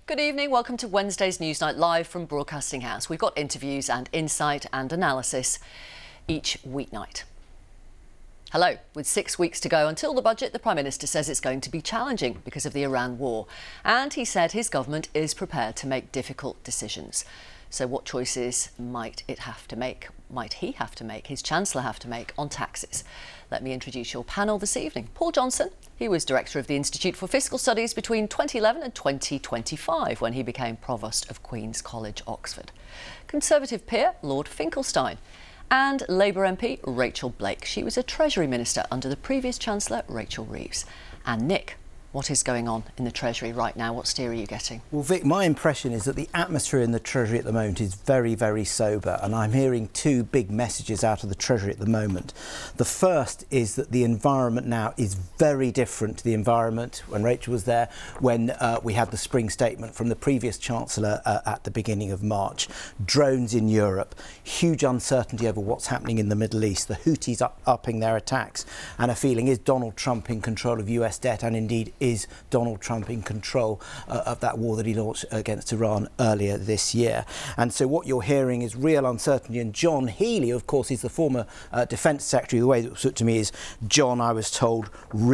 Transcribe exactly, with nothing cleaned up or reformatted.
Good evening, welcome to Wednesday's Newsnight live from Broadcasting House. We've got interviews and insight and analysis each weeknight. Hello. With six weeks to go until the budget, the Prime Minister says it's going to be challenging because of the Iran war. And he said his government is prepared to make difficult decisions. So what choices might it have to make, might he have to make, his Chancellor have to make on taxes? Let me introduce your panel this evening. Paul Johnson, he was Director of the Institute for Fiscal Studies between twenty eleven and twenty twenty-five when he became Provost of Queen's College, Oxford. Conservative peer Lord Finkelstein. And Labour M P Rachel Blake. She was a Treasury Minister under the previous Chancellor, Rachel Reeves. And Nick, what is going on in the Treasury right now? What steer are you getting? Well, Vic, my impression is that the atmosphere in the Treasury at the moment is very, very sober, and I'm hearing two big messages out of the Treasury at the moment. The first is that the environment now is very different to the environment when Rachel was there, when uh, we had the spring statement from the previous Chancellor uh, at the beginning of March. Drones in Europe, huge uncertainty over what's happening in the Middle East, the Houthis up, upping their attacks, and a feeling, is Donald Trump in control of U S debt, and indeed is Donald Trump in control uh, of that war that he launched against Iran earlier this year. And so what you're hearing is real uncertainty. And John Healey, of course, is the former uh, Defence Secretary. The way it was put to me is, John, I was told,